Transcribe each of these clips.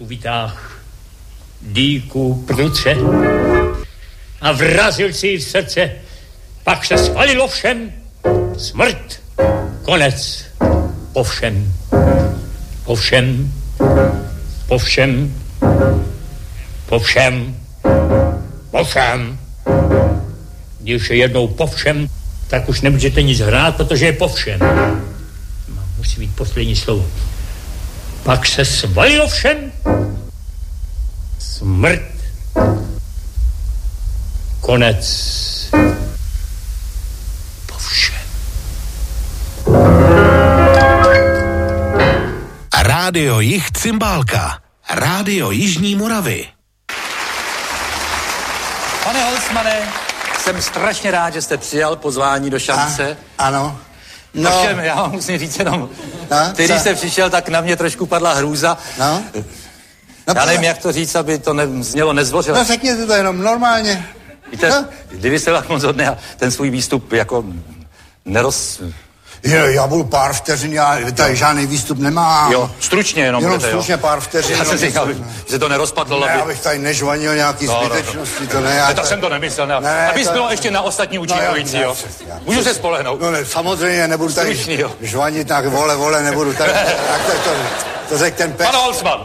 tu vytáh dýku pruce a vrazil si ji v srdce. Pak se svalilo všem, smrt, konec, povšem, povšem, povšem, povšem, povšem. Když je jednou povšem, tak už nemůžete nic hrát, protože je povšem. Musí být poslední slovo. Pak se svalilo všem, smrt, konec, povšem. Rádio Jih Cymbálka, Rádio Jižní Moravy. Pane Holzmane, jsem strašně rád, že jste přijal pozvání do Šance. Ano. No. Ovšem, já vám musím říct jenom, když jste přišel, tak na mě trošku padla hrůza. No. Já nevím, jak to říct, aby to znělo nezvořile. No řekněte to jenom normálně. Víte, kdyby se tak moc hodně ten svůj výstup jako Já budu pár vteřin, já tady žádný výstup nemám. Jo, stručně jenom budete, stručně, pár vteřin. Já jsem si říkal, že to nerozpadlo. Ne, abych tady nežvanil nějaký zbytečnosti, to ne. Tak jsem to nemyslel, ne. Abys bylo ještě na ostatní účinkující, jo. Můžu se spolehnout. No ne, samozřejmě nebudu tady žvanit tak vole, nebudu tady. Tak to řekl ten pes. Pan Holzman.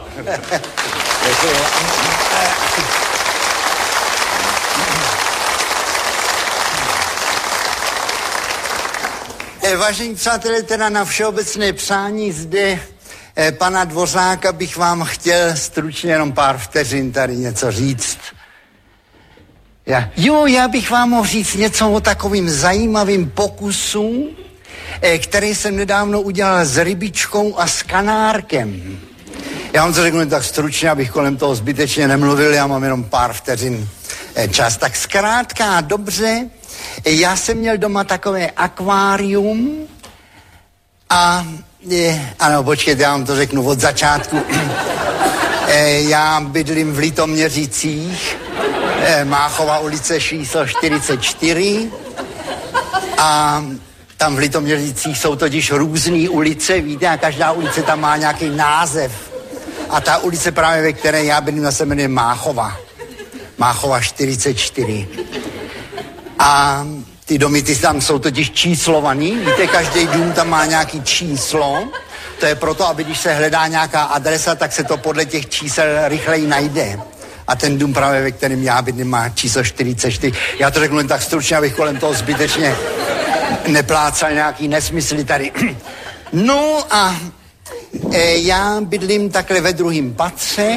Vážení přátelé, teda na všeobecné přání zde pana Dvořáka bych vám chtěl stručně jenom pár vteřin tady něco říct. Já bych vám mohl říct něco o takovým zajímavým pokusu, který jsem nedávno udělal s rybičkou a s kanárkem. Já vám to řeknu tak stručně, abych kolem toho zbytečně nemluvil, já mám jenom pár vteřin čas. Tak zkrátka dobře, já jsem měl doma takové akvárium a ano, počkejte, já vám to řeknu od začátku. Já bydlím v Litoměřicích, Máchova ulice číslo 44 a tam v Litoměřicích jsou totiž různé ulice, víte, a každá ulice tam má nějaký název. A ta ulice právě, ve které já bydlím, se jmenuje Máchova. Máchova 44. A ty domy, ty tam jsou totiž číslovaný, víte, každý dům tam má nějaký číslo, to je proto, aby když se hledá nějaká adresa, tak se to podle těch čísel rychleji najde. A ten dům právě, ve kterém já bydlím, má číslo 44. Já to řeknu jen tak stručně, abych kolem toho zbytečně neplácal nějaký nesmysly tady. No a já bydlím takhle ve druhém patře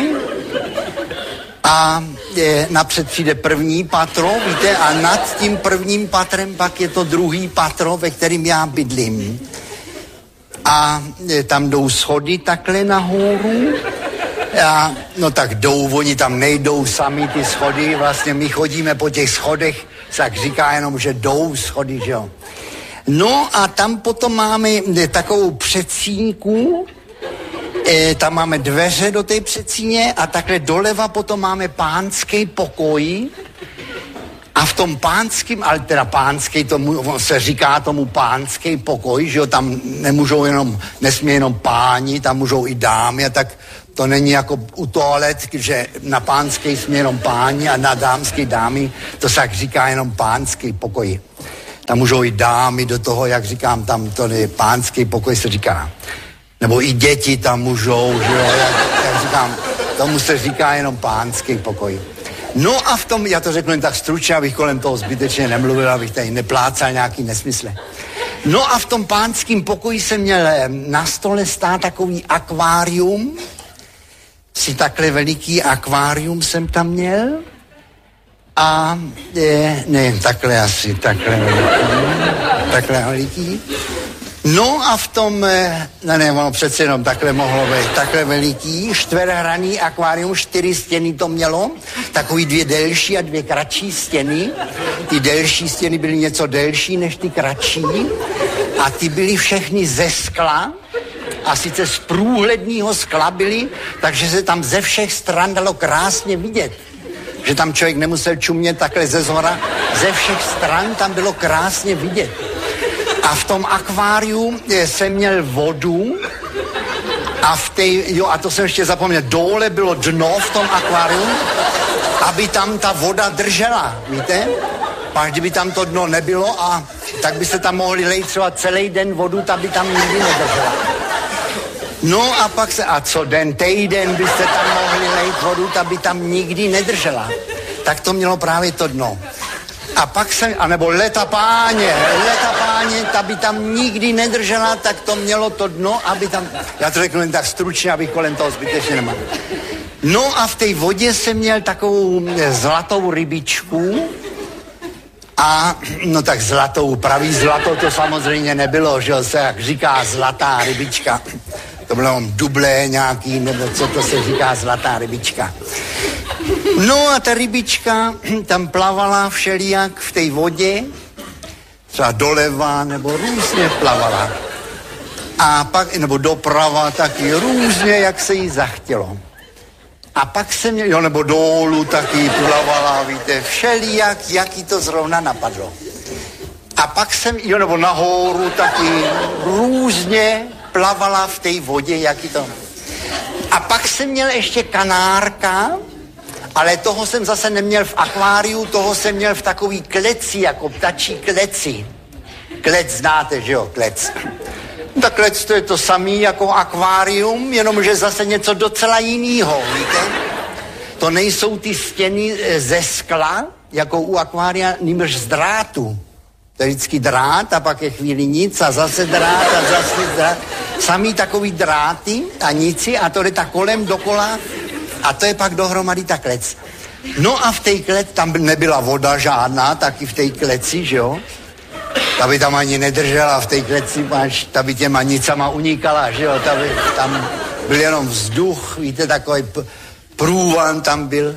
a napřed přijde první patro, víte, a nad tím prvním patrem pak je to druhý patro, ve kterém já bydlím. A tam jdou schody takhle nahoru. A, no tak jdou, oni tam nejdou sami ty schody, vlastně my chodíme po těch schodech, tak říká jenom, že jdou schody, že jo. No a tam potom máme takovou předsínku, tam máme dveře do té předsíně a takhle doleva potom máme pánský pokoj a v tom pánským, ale teda pánský, tomu se říká tomu pánský pokoj, že jo, tam nesmí jenom páni, tam můžou i dámy a tak to není jako u toalet, že na pánský smí jenom páni a na dámský dámy, to se tak říká jenom pánský pokoj. Tam můžou i dámy do toho, jak říkám, tam to je pánský pokoj se říká. Nebo i děti tam můžou, že jo, jak říkám, tomu se říká jenom pánský pokoj. No a v tom, já to řeknu jen tak stručně, abych kolem toho zbytečně nemluvil, abych tady neplácal nějaký nesmysle. No a v tom pánském pokoji jsem měl na stole stát takový akvárium, si takhle veliký akvárium jsem tam měl a takhle veliký. No a v tom, ono přece jenom takhle mohlo být, takhle veliký, čtverhranný akvárium, 4 stěny to mělo, takový 2 delší a 2 kratší stěny. Ty delší stěny byly něco delší než ty kratší a ty byly všechny ze skla, a sice z průhledného skla byly, takže se tam ze všech stran dalo krásně vidět. Že tam člověk nemusel čumět takhle ze zhora, ze všech stran tam bylo krásně vidět. A v tom akváriu jsem měl vodu A to jsem ještě zapomněl, dole bylo dno v tom akváriu, aby tam ta voda držela, víte? Pak kdyby tam to dno nebylo, tak byste tam mohli lejt třeba celý den vodu, ta by tam nikdy nedržela. No a pak co týden byste tam mohli lejt vodu, ta by tam nikdy nedržela. Tak to mělo právě to dno. A pak anebo leta páně, ta by tam nikdy nedržela, tak to mělo to dno, aby tam, já to řeknu jen tak stručně, abych kolem toho zbytečně nemal. No a v té vodě jsem měl takovou zlatou rybičku, no tak pravý zlato to samozřejmě nebylo, že se jak říká zlatá rybička. To bylo dublé nějaký, nebo co to se říká zlatá rybička. No a ta rybička tam plavala všelijak v té vodě, třeba doleva, nebo různě plavala. A pak, nebo doprava taky různě, jak se jí zachtělo. A pak se měl, nebo dolů taky plavala, víte, všelijak, jak jí to zrovna napadlo. A pak nebo nahoru taky různě plavala v té vodě, jak jí to. A pak jsem měl ještě kanárka, ale toho jsem zase neměl v akváriu, toho jsem měl v takový kleci, jako ptačí kleci. Klec znáte, že jo, klec. Tak klec to je to samý jako akvárium, jenomže zase něco docela jinýho, víte? To nejsou ty stěny ze skla, jako u akvária, nýbrž z drátu. To je vždycky drát a pak je chvíli nic a zase drát a zase drát. Samý takový dráty a nici a to jde tak kolem dokola a to je pak dohromady ta klec. No a v té kleci, tam nebyla voda žádná, taky v té kleci, že jo? Ta by tam ani nedržela v té kleci, ta by těma nicama unikala, že jo? Tam byl jenom vzduch, víte, takový průvan tam byl.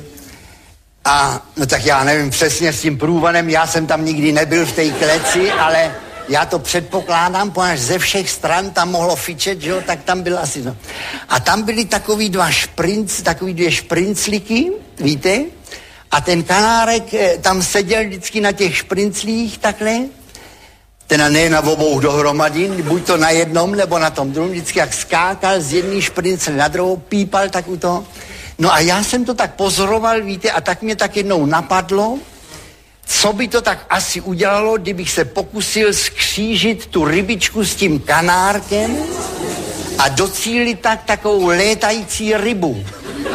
A no tak já nevím přesně s tím průvanem, já jsem tam nikdy nebyl v té kleci, ale já to předpokládám, protože ze všech stran tam mohlo fičet, že jo, tak tam byl asi, no. A tam byly takový dvě šprincliky, víte, a ten kanárek tam seděl vždycky na těch šprinclích takhle, teda ne na obou dohromady, buď to na jednom, nebo na tom druhém, vždycky jak skákal z jedné šprincly na druhou, pípal tak u toho. No a já jsem to tak pozoroval, víte, a tak mě tak jednou napadlo, co by to tak asi udělalo, kdybych se pokusil skřížit tu rybičku s tím kanárkem a docílit takovou létající rybu.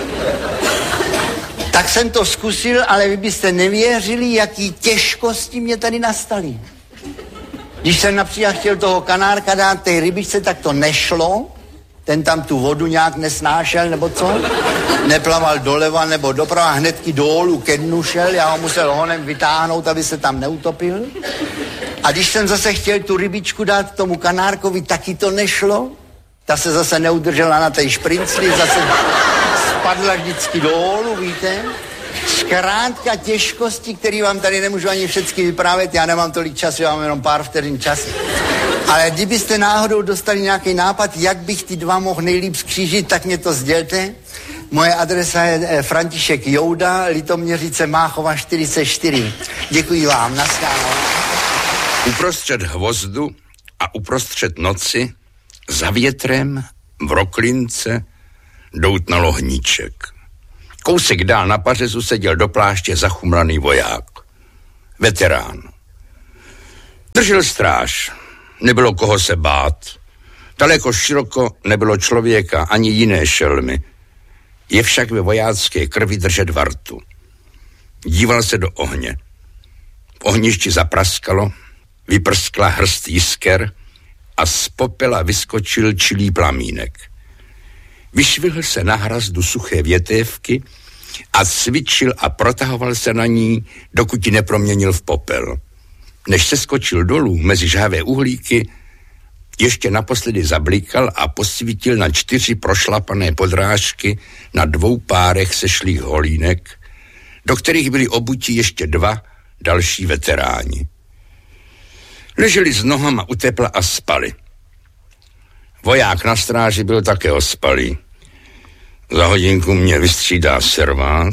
Tak jsem to zkusil, ale vy byste nevěřili, jaký těžkosti mě tady nastaly. Když jsem například chtěl toho kanárka dát té rybičce, tak to nešlo. Ten tam tu vodu nějak nesnášel, nebo co? Neplaval doleva nebo doprava, hnedky dolů ke dnu šel, já ho musel honem vytáhnout, aby se tam neutopil. A když jsem zase chtěl tu rybičku dát tomu kanárkovi, taky to nešlo. Ta se zase neudržela na té šprincli, zase spadla vždycky dolů, víte? Zkrátka těžkosti, které vám tady nemůžu ani všechny vyprávět, já nemám tolik času, já mám jenom pár vteřin času. Ale kdybyste náhodou dostali nějaký nápad, jak bych ty dva mohl nejlíp skřížit, tak mě to sdělte. Moje adresa je František Jouda, Litoměřice Máchova 44. Děkuji vám, nashledanou. Uprostřed hvozdu a uprostřed noci, za větrem, v roklince, doutnal ohníček. Kousek dál na pařezu seděl do pláště zachumlaný voják. Veterán. Držel stráž. Nebylo koho se bát. Daleko široko nebylo člověka ani jiné šelmy. Je však ve vojácké krvi držet vartu. Díval se do ohně. V ohništi zapraskalo, vyprskla hrst jisker a z popela vyskočil čilý plamínek. Vyšvihl se na hrazdu suché větévky a cvičil a protahoval se na ní, dokud ji neproměnil v popel. Než se skočil dolů mezi žhavé uhlíky, ještě naposledy zablikal a posvítil na 4 prošlapané podrážky na 2 párech sešlých holínek, do kterých byli obuti ještě 2 další veteráni. Leželi s nohama u tepla a spali. Voják na stráži byl také ospalý. Za hodinku mě vystřídá servát,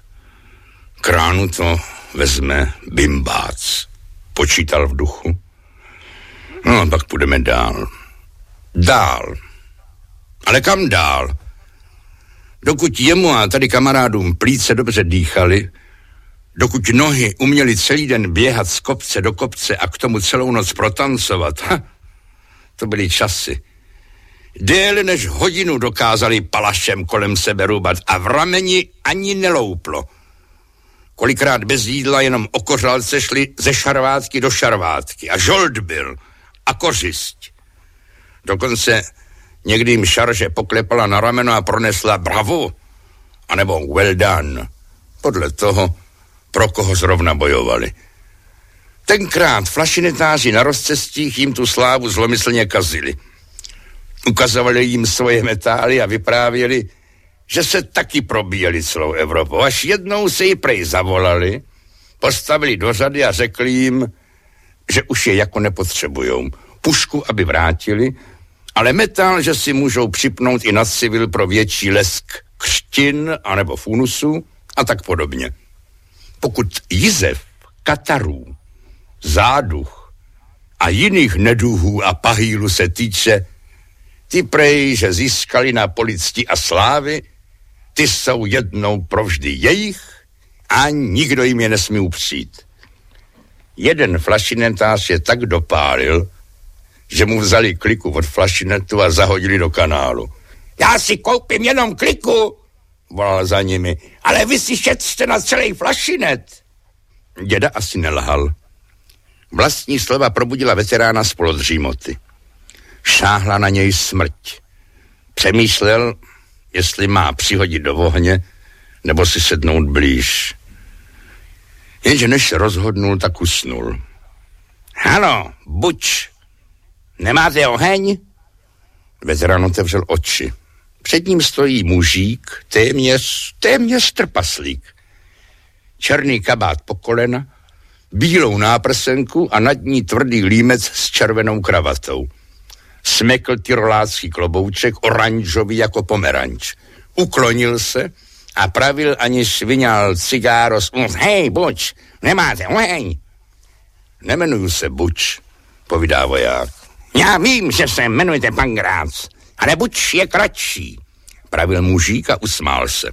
k ránu to vezme bimbác. Počítal v duchu. No a pak půjdeme dál. Dál. Ale kam dál? Dokud jemu a tady kamarádům plíce dobře dýchali, dokud nohy uměli celý den běhat z kopce do kopce a k tomu celou noc protancovat, to byly časy. Déle než hodinu dokázali palašem kolem sebe rubat a v rameni ani nelouplo. Kolikrát bez jídla jenom o kořalce šli ze šarvátky do šarvátky a žolt byl a kořist. Dokonce někdy jim šarže poklepala na rameno a pronesla bravo, anebo well done, podle toho, pro koho zrovna bojovali. Tenkrát flašinetáři na rozcestích jim tu slávu zlomyslně kazili. Ukazovali jim svoje metály a vyprávěli, že se taky probíjeli celou Evropou. Až jednou se ji prej zavolali, postavili do řady a řekli jim, že už je jako nepotřebujou. Pušku, aby vrátili, ale metal, že si můžou připnout i na civil pro větší lesk křtin anebo funusů a tak podobně. Pokud jizev, katarů, záduch a jiných neduhů a pahýlu se týče, ty prej, že získali na poli cti a slávy, ty jsou jednou provždy jejich a nikdo jim je nesmí upřít. Jeden flašinetář je tak dopálil, že mu vzali kliku od flašinetu a zahodili do kanálu. Já si koupím jenom kliku, volal za nimi, ale vy si šetřte na celý flašinet. Děda asi nelhal. Vlastní slova probudila veterána z polodřímoty. Šáhla na něj smrť. Přemýšlel, jestli má přihodit do ohně, nebo si sednout blíž. Jenže než se rozhodnul, tak usnul. Halo, buč, nemáte oheň? Veterán otevřel oči. Před ním stojí mužík, téměř trpaslík. Černý kabát po kolena, bílou náprsenku a nad ní tvrdý límec s červenou kravatou. Smekl tyrolácký klobouček, oranžový jako pomeranč. Uklonil se a pravil, aniž vyňal cigáro z úst. Hej, Buč, nemáte oheň? Nemenuju se Buč, povídá voják. Já vím, že se jmenujete Pangrác, ale Buč je kratší, pravil mužík a usmál se.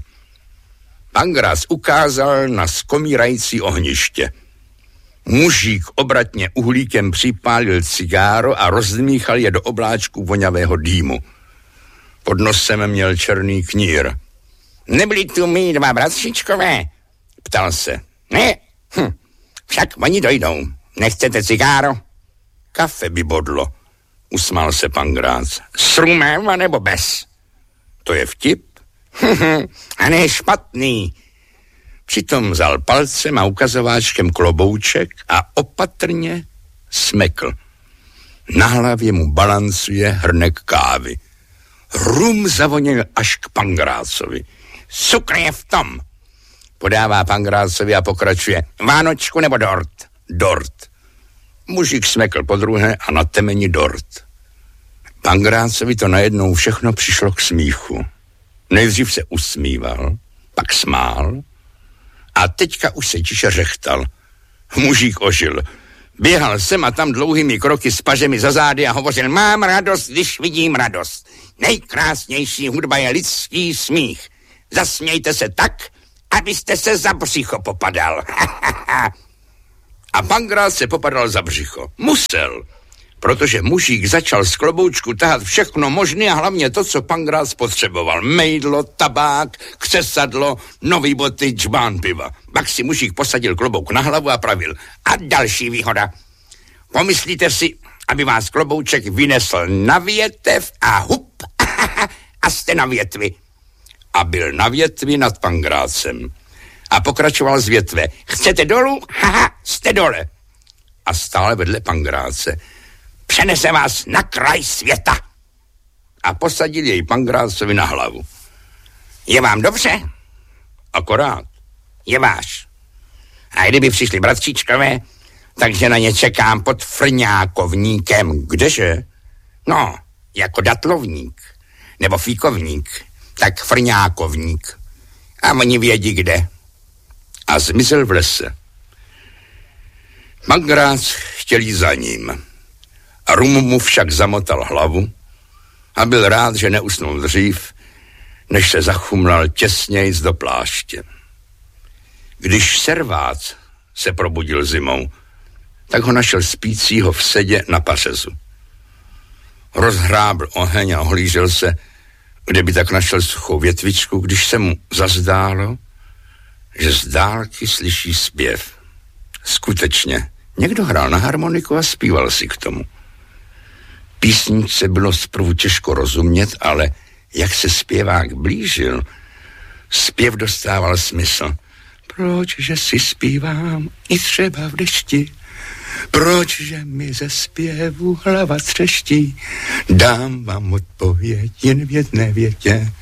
Pangrác ukázal na skomírající ohniště. Mužík obratně uhlíkem připálil cigáro a rozdmíchal je do obláčku vonavého dýmu. Pod nosem měl černý knír. Nebyli tu mý dva bratříčkové? Ptal se. Ne, však oni dojdou. Nechcete cigáro? Kafe by bodlo, usmál se Pangrác. S rumem anebo bez? To je vtip? A ne špatný. Přitom vzal palcem a ukazováčkem klobouček a opatrně smekl. Na hlavě mu balancuje hrnek kávy. Rum zavoněl až k Pangrácovi. Cukr je v tom, podává Pangrácovi a pokračuje. Vánočku nebo dort? Dort. Mužík smekl podruhé a na temeni dort. Pangrácovi to najednou všechno přišlo k smíchu. Nejdřív se usmíval, pak smál a teďka už se tiše řechtal. Mužík ožil. Běhal sem a tam dlouhými kroky s pažemi za zády a hovořil, mám radost, když vidím radost. Nejkrásnější hudba je lidský smích. Zasmějte se tak, abyste se za břicho popadal. A Pangrác se popadal za břicho. Musel, protože mužík začal z kloboučku tahat všechno možné a hlavně to, co Pangrác potřeboval. Mejdlo, tabák, křesadlo, nový boty, džbán piva. Pak si mužík posadil klobouk na hlavu a pravil. A další výhoda. Pomyslíte si, aby vás klobouček vynesl na větev a hup, a jste na větvi. A byl na větvi nad Pangrácem. A pokračoval z větve. Chcete dolů? Haha, jste dole. A stále vedle Pangráce. Přenese vás na kraj světa. A posadil jej Pangrácovi na hlavu. Je vám dobře? Akorát. Je váš. A kdyby přišli bratříčkové, takže na ně čekám pod frňákovníkem. Kdeže? No, jako datlovník. Nebo fíkovník. Tak frňákovník. A oni vědí kde. A zmizel v lese. Pangrác chtěl jít za ním. A Rum mu však zamotal hlavu a byl rád, že neusnul dřív, než se zachumlal těsnějc do pláště. Když servác se probudil zimou, tak ho našel spícího v sedě na pařezu. Rozhrábl oheň a ohlížel se, kde by tak našel suchou větvičku, když se mu zazdálo, že z dálky slyší zpěv. Skutečně, někdo hrál na harmoniku a zpíval si k tomu. Písničce bylo zprvu těžko rozumět, ale jak se zpěvák blížil, zpěv dostával smysl. Proč, že si zpívám i třeba v dešti? Proč, že mi ze zpěvu hlava třeští? Dám vám odpověď jen v jedné větě.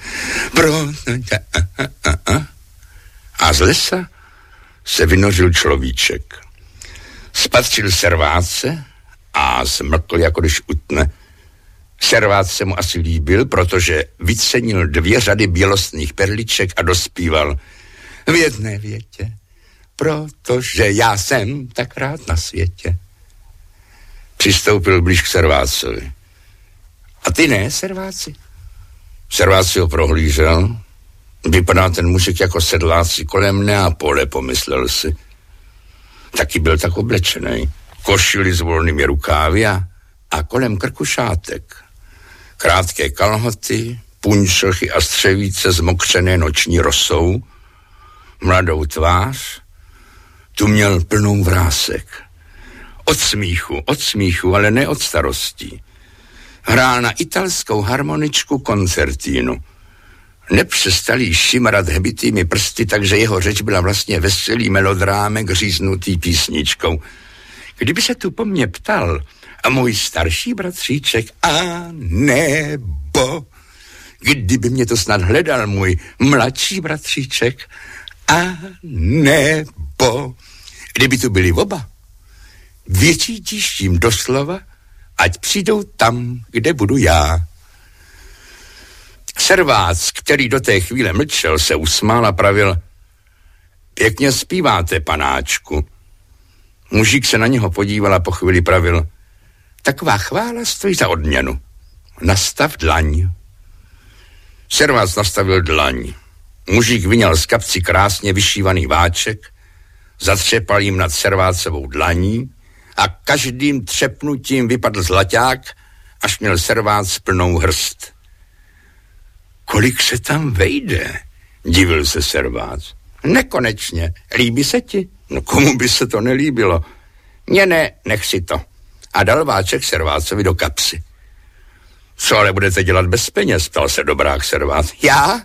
A z lesa se vynořil človíček. Spatřil serváce a zmlkl, jako když utne. Servác se mu asi líbil, protože vycenil 2 řady bělostných perliček a dospíval v jedné větě, protože já jsem tak rád na světě. Přistoupil blíž k servácovi. A ty ne, serváci? Servác si ho prohlížel. Vypadá ten mužek jako sedláci kolem Neapole, pomyslel si. Taky byl tak oblečený. Košili s volnými rukávy a kolem krku šátek. Krátké kalhoty, punčochy a střevíce zmokřené noční rosou, mladou tvář, tu měl plnou vrásek. Od smíchu, ale ne od starostí. Hrál na italskou harmoničku koncertínu. Nepřestal jí šimrat hbitými prsty, takže jeho řeč byla vlastně veselý melodrámek říznutý písničkou. Kdyby se tu po mně ptal, a můj starší bratříček, a nebo kdyby mě to snad hledal můj mladší bratříček, a nebo kdyby tu byli oba, vyřídíš jim doslova, ať přijdou tam, kde budu já. Servác, který do té chvíle mlčel, se usmál a pravil: pěkně zpíváte, panáčku. Mužík se na něho podíval a po chvíli pravil: taková chvála stojí za odměnu. Nastav dlaň. Servác nastavil dlaň. Mužík vyňal z kapci krásně vyšívaný váček, zatřepal jim nad servácovou dlaní a každým třepnutím vypadl zlaťák, až měl servác plnou hrst. Kolik se tam vejde? Divil se servác. Nekonečně. Líbí se ti? No komu by se to nelíbilo? Mně ne, nech si to. A dal váček servácovi do kapsy. Co ale budete dělat bez peněz? Ptal se dobrák servác. Já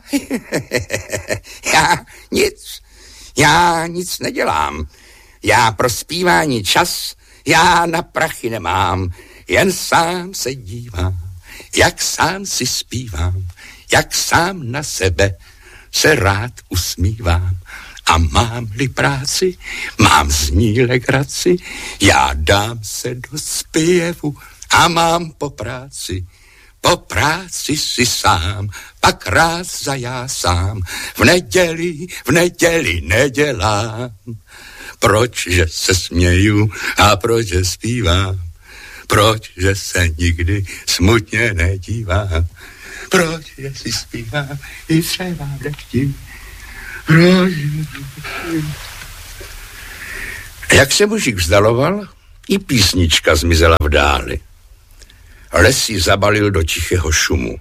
nic nedělám. Já pro zpívání čas, já na prachy nemám. Jen sám se dívám, jak sám si zpívám, jak sám na sebe se rád usmívám. A mám-li práci, mám z ní legraci, já dám se do zpěvu a mám po práci si sám, pak rád zajásám, v neděli nedělám. Proč, že se směju a proč, že zpívám, proč, že se nikdy smutně nedívám, proč, že si zpívám i třeba v dešti. Jak se mužík vzdaloval, i písnička zmizela v dáli. Les ji zabalil do tichého šumu.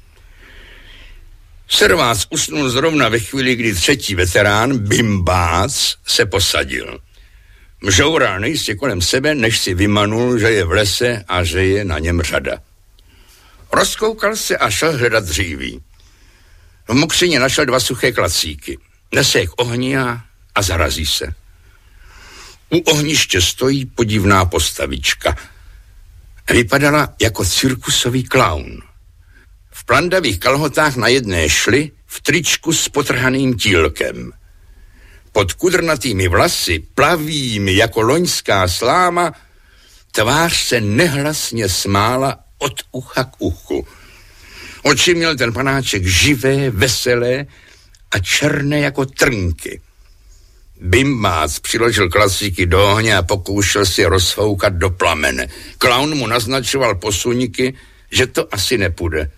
Servác usnul zrovna ve chvíli, kdy třetí veterán, Bimbác, se posadil. Mžoural nejistě kolem sebe, než si vymanul, že je v lese a že je na něm řada. Rozkoukal se a šel hledat dříví. V mokřině našel 2 suché klacíky. Nese je k ohni a zarazí se. U ohniště stojí podivná postavička. Vypadala jako cirkusový klaun. V plandavých kalhotách na jedné šli, v tričku s potrhaným tílkem. Pod kudrnatými vlasy, plavými jako loňská sláma, tvář se nehlasně smála od ucha k uchu. Oči měl ten panáček živé, veselé a černé jako trnky. Bimbác přiložil klacíky do ohně a pokoušel si rozfoukat do plamene. Klaun mu naznačoval posuníky, že to asi nepůjde.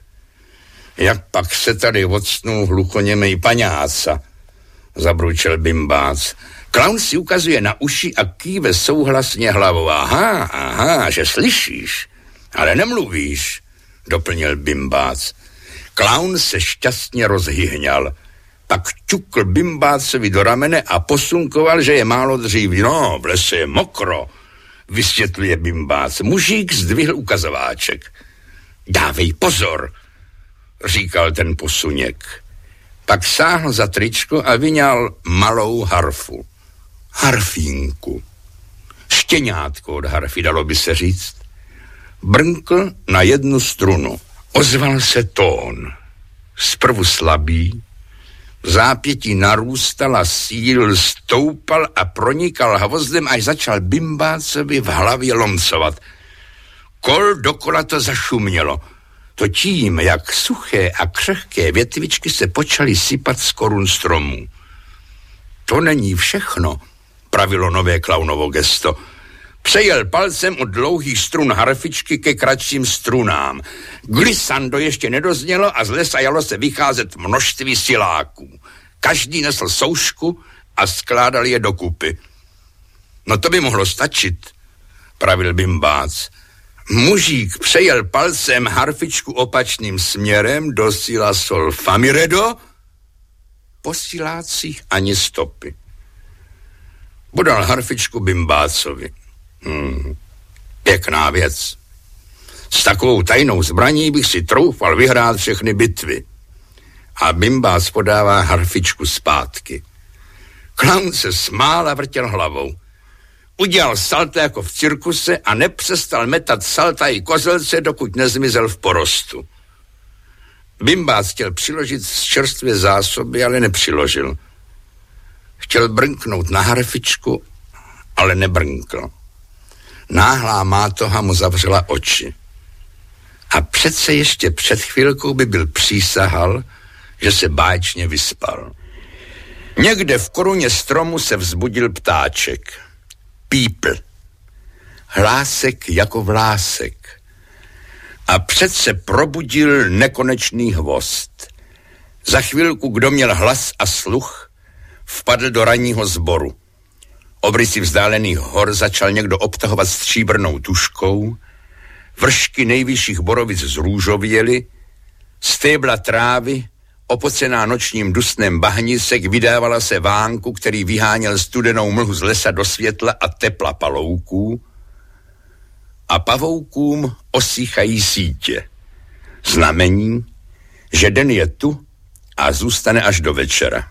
Jak pak se tady odsnul hluchoněmej paňáca, zabručel Bimbác. Klaun si ukazuje na uši a kýve souhlasně hlavou. Aha, že slyšíš, ale nemluvíš, doplnil Bimbác. Klaun se šťastně rozhyhňal. Pak ťukl Bimbácovi do ramene a posunkoval, že je málo dříví. No, v lese je mokro, vysvětluje Bimbác. Mužík zdvihl ukazováček. Dávej pozor, říkal ten posuněk. Pak sáhl za tričko a vyňal malou harfu. Harfínku. Štěňátko od harfy, dalo by se říct. Brnkl na jednu strunu. Ozval se tón. Zprvu slabý, v zápětí narůstal a síl stoupal a pronikal hvozdem, až začal Bimbácovi v hlavě lomcovat. Kol dokola to zašumělo. To tím, jak suché a křehké větvičky se počaly sypat z korun stromů. To není všechno, pravilo nové Klaunovo gesto. Přejel palcem od dlouhých strun harfičky ke kratším strunám. Glissando ještě nedoznělo a z lesa jalo se vycházet množství siláků. Každý nesl soušku a skládal je dokupy. No to by mohlo stačit, pravil Bimbác. Mužík přejel palcem harfičku opačným směrem do sila sol famiredo, po silácích ani stopy. Podal harfičku Bimbácovi. Pěkná věc. S takovou tajnou zbraní bych si troufal vyhrát všechny bitvy. A Bimbác podává harfičku zpátky. Klaun se smál a vrtěl hlavou. Udělal salta jako v cirkuse a nepřestal metat salta i kozelce, dokud nezmizel v porostu. Bimbác chtěl přiložit z čerstvě zásoby, ale nepřiložil. Chtěl brnknout na harfičku, ale nebrnkl. Náhlá mátoha mu zavřela oči. A přece ještě před chvilkou by byl přísahal, že se báječně vyspal. Někde v koruně stromu se vzbudil ptáček. Pípl. Hlásek jako vlásek. A přece probudil nekonečný hvozd. Za chvilku, kdo měl hlas a sluch, vpadl do ranního sboru. Obrysy vzdálených hor začal někdo obtahovat stříbrnou tužkou, vršky nejvyšších borovic zrůžověly, stébla trávy, opocená nočním dusnem bahnisek, vydávala se vánku, který vyháněl studenou mlhu z lesa do světla a tepla palouků, a pavoukům osýchají sítě. Znamení, že den je tu a zůstane až do večera.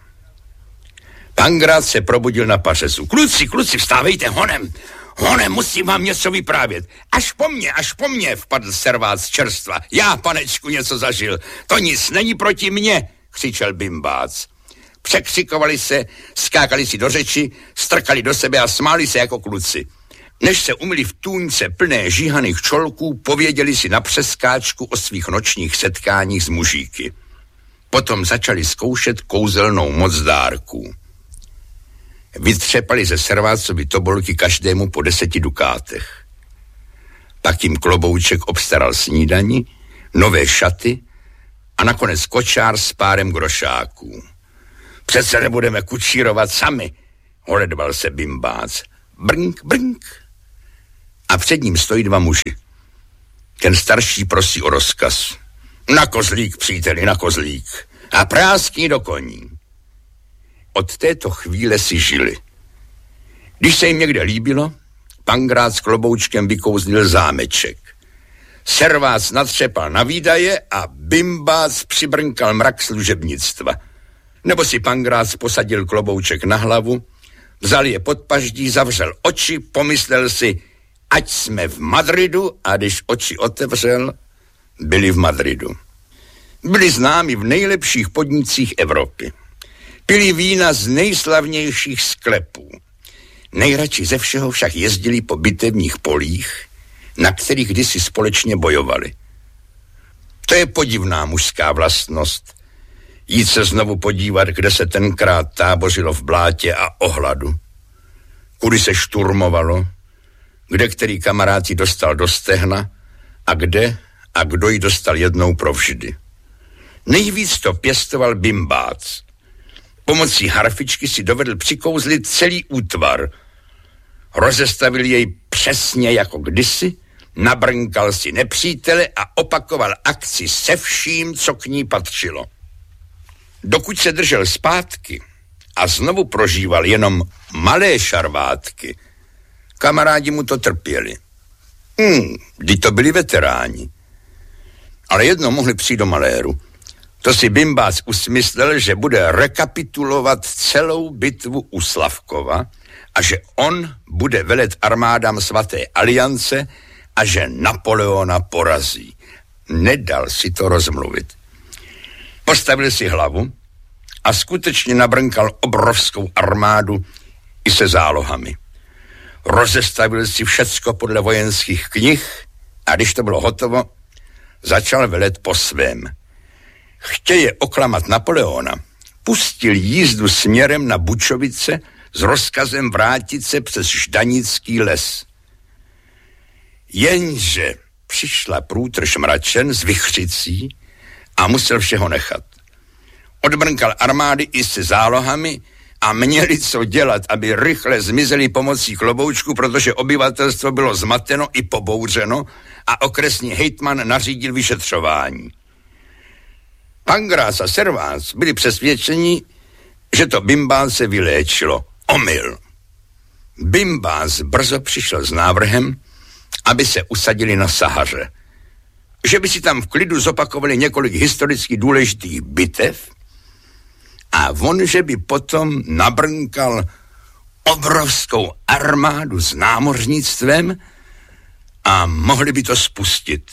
Pankrát se probudil na pařezu. Kluci, vstávejte honem, musím vám něco vyprávět. Až po mně, vpadl servát z čerstva. Já, panečku, něco zažil. To nic není proti mně, křičel Bimbác. Překřikovali se, skákali si do řeči, strkali do sebe a smáli se jako kluci. Než se umyli v tůňce plné žíhaných čolků, pověděli si na přeskáčku o svých nočních setkáních s mužíky. Potom začali zkoušet kouzelnou moc dárků. Vytřepali ze servácovi tobolky každému po 10 dukátech. Pak jim klobouček obstaral snídani, nové šaty a nakonec kočár s párem grošáků. Přece nebudeme kučírovat sami, holedval se Bimbác. Brnk, brnk. A před ním stojí 2 muži. Ten starší prosí o rozkaz. Na kozlík, příteli, na kozlík. A práskni do koní. Od této chvíle si žili. Když se jim někde líbilo, Pankrát s kloboučkem vykouznil zámeček. Servác natřepal na výdaje a Bimbác přibrnkal mrak služebnictva. Nebo si Pankrát posadil klobouček na hlavu, vzal je pod paždí, zavřel oči, pomyslel si, ať jsme v Madridu, a když oči otevřel, byli v Madridu. Byli známi v nejlepších podnicích Evropy. Pili vína z nejslavnějších sklepů. Nejradši ze všeho však jezdili po bitevních polích, na kterých kdysi společně bojovali. To je podivná mužská vlastnost. Jít se znovu podívat, kde se tenkrát tábořilo v blátě a ohladu. Kudy se šturmovalo, kde který kamarád ji dostal do stehna a kde a kdo ji dostal jednou provždy. Nejvíc to pěstoval bimbác. Pomocí harfičky si dovedl přikouzlit celý útvar. Rozestavil jej přesně jako kdysi, nabrnkal si nepřítele a opakoval akci se vším, co k ní patřilo. Dokud se držel zpátky a znovu prožíval jenom malé šarvátky, kamarádi mu to trpěli. Vždyť to byli veteráni. Ale jednou mohli přijít do maléru. To si bimbác usmyslel, že bude rekapitulovat celou bitvu u Slavkova a že on bude velet armádám svaté aliance a že Napoleona porazí. Nedal si to rozmluvit. Postavil si hlavu a skutečně nabrnkal obrovskou armádu i se zálohami. Rozestavil si všecko podle vojenských knih a když to bylo hotovo, začal velet po svém. Chtěje oklamat Napoleona, pustil jízdu směrem na Bučovice s rozkazem vrátit se přes Ždanický les. Jenže přišla průtrž mračen s vichřicí a musel všeho nechat. Odbrnkal armády i se zálohami a měli co dělat, aby rychle zmizeli pomocí kloboučku, protože obyvatelstvo bylo zmateno i pobouřeno a okresní hejtman nařídil vyšetřování. Pangrác a Servác byli přesvědčeni, že to bimbác se vyléčilo. Omyl. Bimbác brzo přišel s návrhem, aby se usadili na Sahaře. Že by si tam v klidu zopakovali několik historicky důležitých bitev a on, že by potom nabrnkal obrovskou armádu s námořnictvem a mohli by to spustit.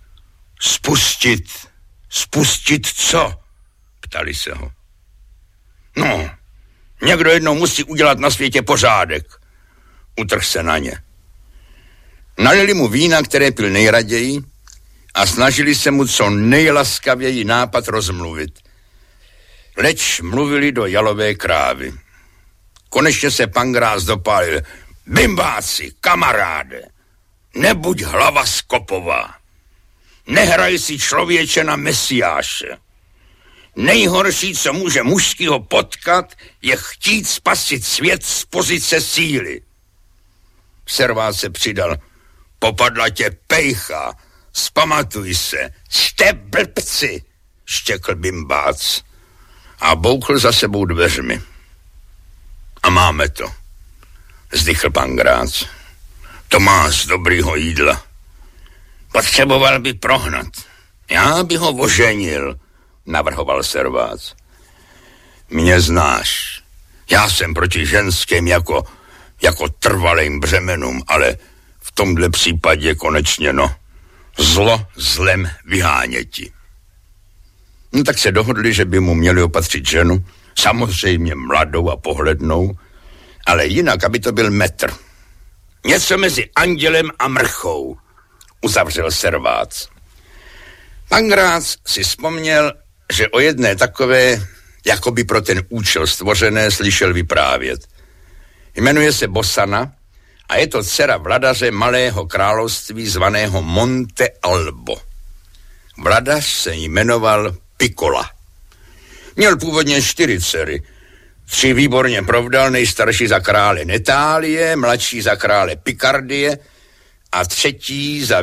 Spustit co? Ptali se ho. No, někdo jednou musí udělat na světě pořádek. Utrhl se na ně. Nalili mu vína, které pil nejraději a snažili se mu co nejlaskavěji nápad rozmluvit. Leč mluvili do jalové krávy. Konečně se Pangrác dopálil. Bimbáci, kamaráde, nebuď hlava skopová. Nehraj si člověče na mesiáše. Nejhorší, co může mužskýho potkat, je chtít spasit svět z pozice síly. Servác se přidal. Popadla tě pejcha, vzpamatuj se, jste blbci, štěkl bimbác a boukl za sebou dveřmi. A máme to, vzdychl Pangrác. To má z dobrýho jídla. Potřeboval by prohnat. Já bych ho oženil, navrhoval Servác. Mě znáš. Já jsem proti ženským jako trvalým břemenům, ale v tomhle případě konečně zlo zlem vyháněti. No tak se dohodli, že by mu měli opatřit ženu, samozřejmě mladou a pohlednou, ale jinak, aby to byl metr. Něco mezi andělem a mrchou, uzavřel Servác. Pangrác si vzpomněl, že o jedné takové, jakoby pro ten účel stvořené, slyšel vyprávět. Jmenuje se Bosana a je to dcera vladaře malého království zvaného Monte Albo. Vladař se jmenoval Piccola. Měl původně 4 dcery. 3 výborně provdal, nejstarší za krále Netálie, mladší za krále Pikardie a 3. za